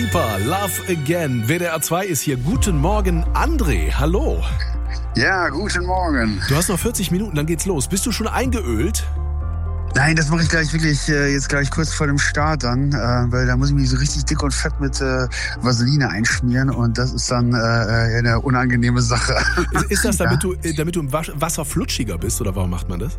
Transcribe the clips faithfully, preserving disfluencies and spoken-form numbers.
Lipa, Love Again. W D R zwei ist hier. Guten Morgen, André. Hallo. Ja, guten Morgen. Du hast noch vierzig Minuten, dann geht's los. Bist du schon eingeölt? Nein, das mache ich gleich wirklich äh, jetzt gleich kurz vor dem Start dann, äh, weil da muss ich mich so richtig dick und fett mit äh, Vaseline einschmieren und das ist dann äh, eine unangenehme Sache. Ist, ist das, damit, ja. du, damit du im Wasser flutschiger bist oder warum macht man das?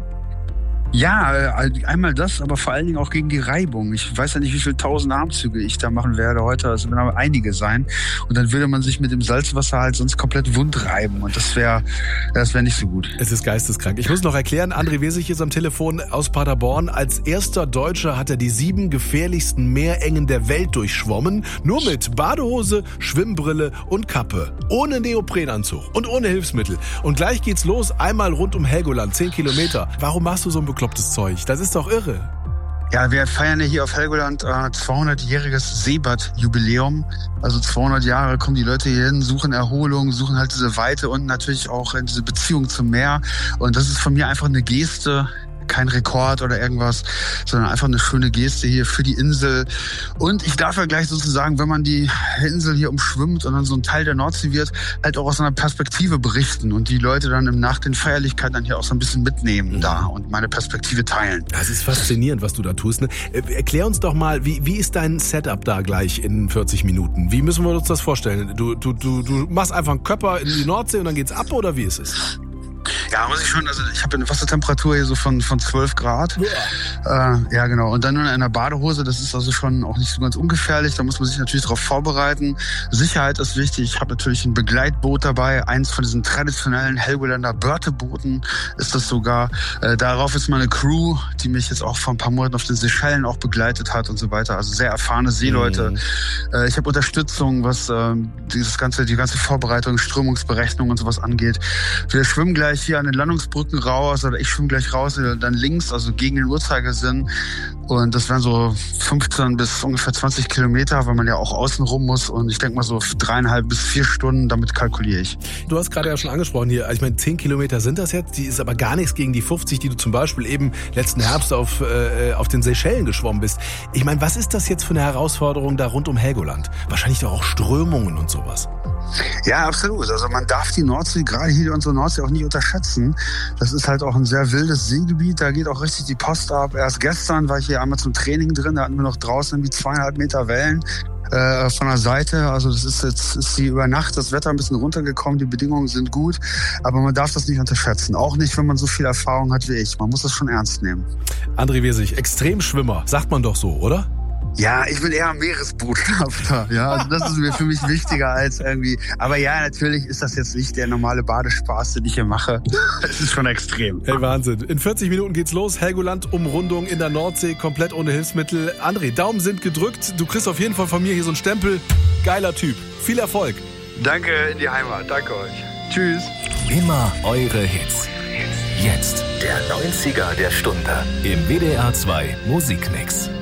Ja, äh, einmal das, aber vor allen Dingen auch gegen die Reibung. Ich weiß ja nicht, wie viele tausend Armzüge ich da machen werde heute. Also werden aber einige sein. Und dann würde man sich mit dem Salzwasser halt sonst komplett wund reiben. Und das wäre das wäre nicht so gut. Es ist geisteskrank. Ich muss noch erklären, André Wesig ist am Telefon aus Paderborn. Als erster Deutscher hat er die sieben gefährlichsten Meerengen der Welt durchschwommen. Nur mit Badehose, Schwimmbrille und Kappe. Ohne Neoprenanzug und ohne Hilfsmittel. Und gleich geht's los. Einmal rund um Helgoland, zehn Kilometer. Warum machst du so ein beklopptes Zeug? Das ist doch irre. Ja, wir feiern ja hier auf Helgoland äh, zweihundertjähriges Seebad-Jubiläum. Also zweihundert Jahre kommen die Leute hier hin, suchen Erholung, suchen halt diese Weite und natürlich auch diese Beziehung zum Meer. Und das ist von mir einfach eine Geste. Kein Rekord oder irgendwas, sondern einfach eine schöne Geste hier für die Insel. Und ich darf ja gleich sozusagen, wenn man die Insel hier umschwimmt und dann so ein Teil der Nordsee wird, halt auch aus einer Perspektive berichten und die Leute dann im Nach den Feierlichkeiten dann hier auch so ein bisschen mitnehmen da und meine Perspektive teilen. Das ist faszinierend, was du da tust. Ne? Erklär uns doch mal, wie, wie ist dein Setup da gleich in vierzig Minuten? Wie müssen wir uns das vorstellen? Du, du, du, du machst einfach einen Köpper in die Nordsee und dann geht's ab oder wie ist es? Ja, muss ich schon, also ich habe eine Wassertemperatur hier so von von zwölf Grad. Ja. Äh, ja, genau. Und dann nur in einer Badehose, das ist also schon auch nicht so ganz ungefährlich. Da muss man sich natürlich darauf vorbereiten. Sicherheit ist wichtig. Ich habe natürlich ein Begleitboot dabei. Eins von diesen traditionellen Helgolander Börtebooten ist das sogar. Äh, darauf ist meine Crew, die mich jetzt auch vor ein paar Monaten auf den Seychellen auch begleitet hat und so weiter. Also sehr erfahrene Seeleute. Mhm. Äh, ich habe Unterstützung, was äh, dieses ganze, die ganze Vorbereitung, Strömungsberechnung und sowas angeht. Wir schwimmen gleich hier an den Landungsbrücken raus, oder ich schwimme gleich raus, dann links, also gegen den Uhrzeigersinn. Und das wären so fünfzehn bis ungefähr zwanzig Kilometer, weil man ja auch außen rum muss. Und ich denke mal so dreieinhalb bis vier Stunden, damit kalkuliere ich. Du hast gerade ja schon angesprochen hier, ich meine, zehn Kilometer sind das jetzt, die ist aber gar nichts gegen die fünfzig, die du zum Beispiel eben letzten Herbst auf, äh, auf den Seychellen geschwommen bist. Ich meine, was ist das jetzt für eine Herausforderung da rund um Helgoland? Wahrscheinlich doch auch Strömungen und sowas. Ja, absolut. Also man darf die Nordsee, gerade hier unsere Nordsee, auch nicht unterschätzen. Das ist halt auch ein sehr wildes Seegebiet. Da geht auch richtig die Post ab. Erst gestern war ich hier einmal zum Training drin. Da hatten wir noch draußen irgendwie zweieinhalb Meter Wellen äh, von der Seite. Also das ist jetzt ist die über Nacht das Wetter ein bisschen runtergekommen. Die Bedingungen sind gut. Aber man darf das nicht unterschätzen. Auch nicht, wenn man so viel Erfahrung hat wie ich. Man muss das schon ernst nehmen. André Wesig, Extremschwimmer, sagt man doch so, oder? Ja, ich bin eher Meeresbootkapter. Ja, also das ist mir für mich wichtiger als irgendwie. Aber ja, natürlich ist das jetzt nicht der normale Badespaß, den ich hier mache. Es ist schon extrem. Hey, Wahnsinn. In vierzig Minuten geht's los. Helgoland, Umrundung in der Nordsee, komplett ohne Hilfsmittel. André, Daumen sind gedrückt. Du kriegst auf jeden Fall von mir hier so einen Stempel. Geiler Typ. Viel Erfolg. Danke in die Heimat. Danke euch. Tschüss. Immer eure Hits. Jetzt der neunziger der Stunde im W D R zwei Musikmix.